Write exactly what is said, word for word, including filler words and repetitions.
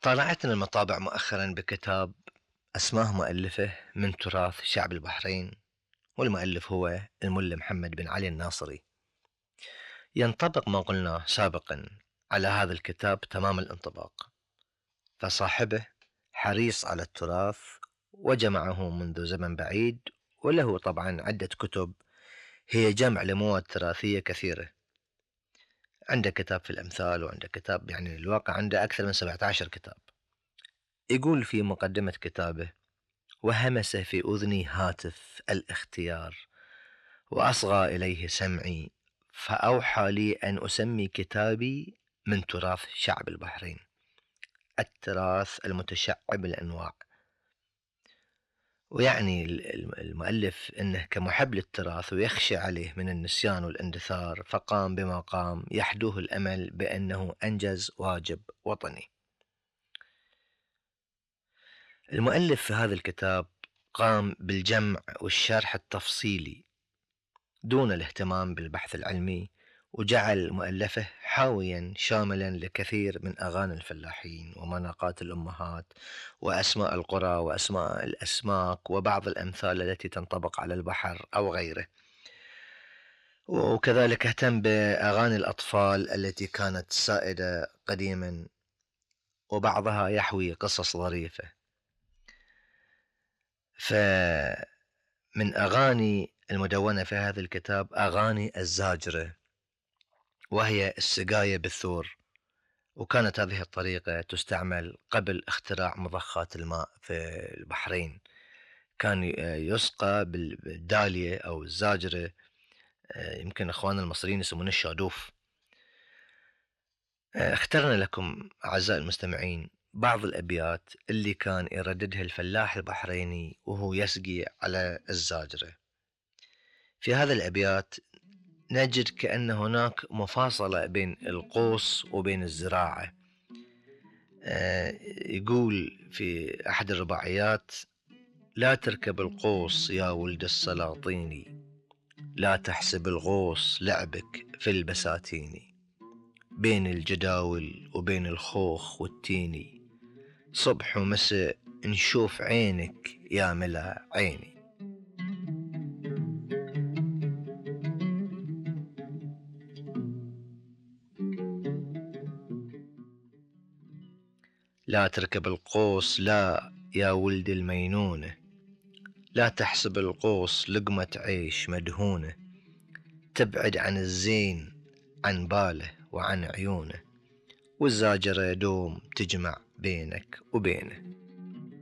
طالعتنا المطابع مؤخرا بكتاب أسماه مؤلفه من تراث شعب البحرين، والمؤلف هو الملا محمد بن علي الناصري. ينطبق ما قلناه سابقا على هذا الكتاب تمام الانطباق، فصاحبه حريص على التراث وجمعه منذ زمن بعيد، وله طبعا عدة كتب هي جمع لمواد تراثية كثيرة. عنده كتاب في الأمثال، وعنده كتاب يعني الواقع عنده أكثر من سبعة عشر كتاب. يقول في مقدمة كتابه: وهمس في أذني هاتف الاختيار، وأصغى إليه سمعي، فأوحى لي أن أسمي كتابي من تراث شعب البحرين، التراث المتشعب الأنواع. ويعني المؤلف أنه كمحب للتراث ويخشى عليه من النسيان والاندثار، فقام بما قام يحدوه الأمل بأنه أنجز واجب وطني. المؤلف في هذا الكتاب قام بالجمع والشرح التفصيلي دون الاهتمام بالبحث العلمي، وجعل مؤلفه حاويا شاملا لكثير من أغاني الفلاحين ومناقات الأمهات وأسماء القرى وأسماء الأسماك وبعض الأمثال التي تنطبق على البحر أو غيره. وكذلك اهتم بأغاني الأطفال التي كانت سائدة قديما، وبعضها يحوي قصص ظريفة. فمن أغاني المدونة في هذا الكتاب أغاني الزاجرة، وهي السقاية بالثور، وكانت هذه الطريقة تستعمل قبل اختراع مضخات الماء في البحرين. كان يسقى بالدالية أو الزاجرة، يمكن أخواننا المصريين يسمونه الشادوف. اخترنا لكم أعزائي المستمعين بعض الأبيات اللي كان يرددها الفلاح البحريني وهو يسقي على الزاجرة. في هذا الأبيات نجد كأن هناك مفاصلة بين القوس وبين الزراعة. يقول في أحد الرباعيات: لا تركب القوس يا ولد السلاطيني، لا تحسب الغوص لعبك في البساتيني، بين الجداول وبين الخوخ والتيني، صبح ومساء نشوف عينك يا ملا عيني. لا تركب القوس لا يا ولد المينونة، لا تحسب القوس لقمة عيش مدهونة، تبعد عن الزين عن باله وعن عيونه، والزاجرة دوم تجمع بينك وبينه.